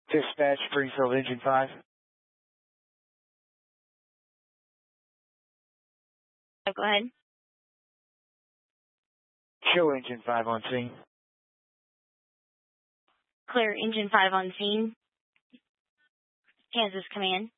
Dispatch, Springfield, Engine 5. Go ahead. Show Engine 5 on scene. Clear Engine 5 on scene. Kansas Command.